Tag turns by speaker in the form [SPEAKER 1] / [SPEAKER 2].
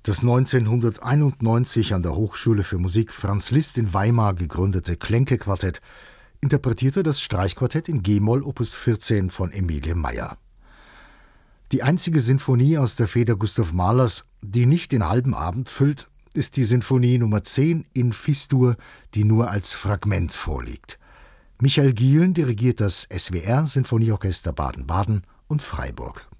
[SPEAKER 1] Das 1991 an der Hochschule für Musik Franz Liszt in Weimar gegründete Klenke-Quartett interpretierte das Streichquartett in g-Moll Opus 14 von Emilie Meyer. Die einzige Sinfonie aus der Feder Gustav Mahlers, die nicht den halben Abend füllt, ist die Sinfonie Nummer 10 in Fis-Dur, die nur als Fragment vorliegt. Michael Gielen dirigiert das SWR Sinfonieorchester Baden-Baden und Freiburg.